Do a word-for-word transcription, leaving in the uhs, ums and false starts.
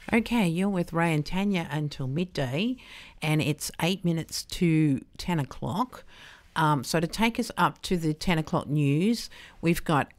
Okay, you're with Ray and Tanya until midday, and it's eight minutes to ten o'clock. Um, so to take us up to the ten o'clock news, we've got